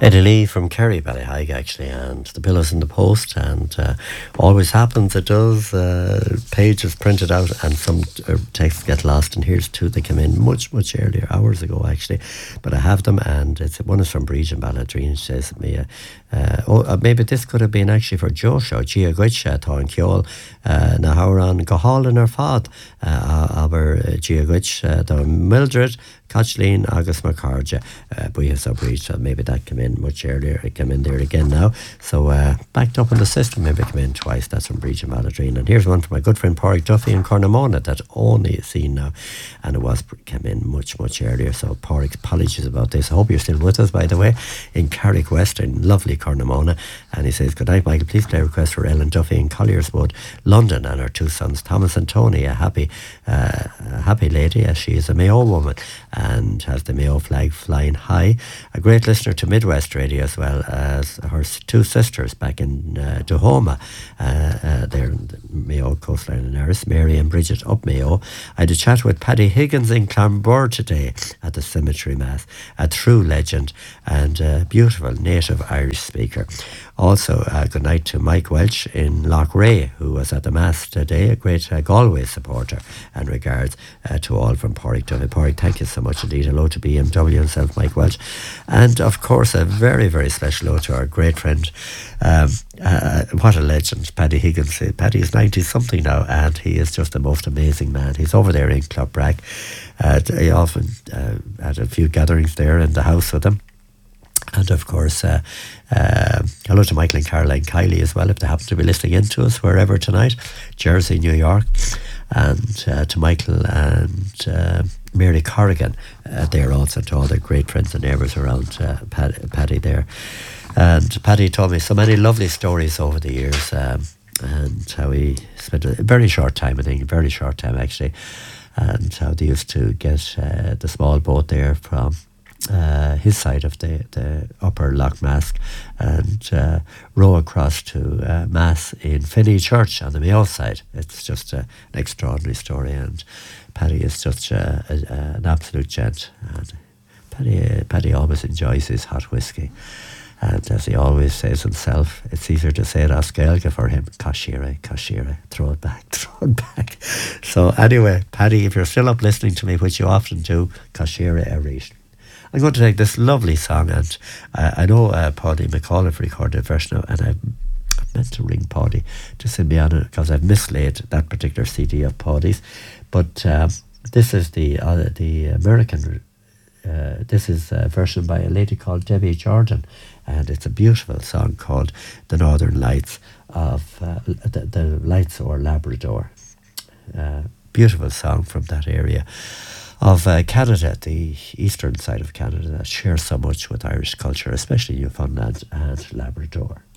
Eddie Lee from Kerry Ballyhaig, actually, and the Pillows in the Post, and always happens, it does. Pages printed out, and some texts get lost, and here's two that came in much earlier, hours ago, actually, but I have them, and one is from Bridge and Balladreen. She says to me, maybe this could have been actually for Joshua, Gia Gwitcha, Thorn Kjol, na Hauran Gahal in her fad, aber Gia Gwitch, the Mildred, Catchleen, August McCarja, Buyas or Bridge, so maybe that came in much earlier. It came in there again now. So backed up in the system, maybe it came in twice. That's from Bridge and Balladreen. And here's one from my good friend Pádraig Duffy in Cornamona that only seen now. And it came in much earlier. So Pádraig, apologies about this. I hope you're still with us, by the way, in Carrick West, in lovely Cornamona. And he says, good night, Michael. Please play a request for Ellen Duffy in Collierswood, London, and her two sons, Thomas and Tony, a happy lady, as she is a Mayo woman and has the Mayo flag flying high. A great listener to Midwest Radio, as well as her two sisters back in Duhoma, there in the Mayo coastline in Erris, Mary and Bridget up Mayo. I had a chat with Paddy Higgins in Clonbur today at the Cemetery Mass, a true legend and a beautiful native Irish speaker. Also, good night to Mike Welch in Loughrea, who was at the Mass today, a great Galway supporter, and regards to all from Pádraig Duffy. Pádraig, thank you so much indeed. Hello to BMW himself, Mike Welch. And of course, a very, very special hello to our great friend, what a legend, Paddy Higgins. Paddy is 90-something now, and he is just the most amazing man. He's over there in Clonbrack. He often had a few gatherings there in the house with him. And of course, hello to Michael and Caroline Kiley as well, if they happen to be listening in to us wherever tonight, Jersey, New York. And to Michael and Mary Corrigan there also, to all their great friends and neighbours around Paddy there. And Paddy told me so many lovely stories over the years, and how he spent a very short time actually, and how they used to get the small boat there from his side of the upper Loch Mask and row across to Mass in Finney Church on the Mayo side. It's just an extraordinary story, and Paddy is such an absolute gent. And Paddy always enjoys his hot whiskey, and as he always says himself, it's easier to say it as Gaeilge for him, Cashire, throw it back. So anyway, Paddy, if you're still up listening to me, which you often do, Cashire Erish. I'm going to take this lovely song, and I know Paddy McAuliffe recorded a version of, and I meant to ring Paddy to send me on it because I've mislaid that particular CD of Paddy's. But this is the American. This is a version by a lady called Debbie Jordan, and it's a beautiful song called "The Northern Lights" of the Lights o'er Labrador. Beautiful song from that area of Canada, the eastern side of Canada, that shares so much with Irish culture, especially Newfoundland and Labrador.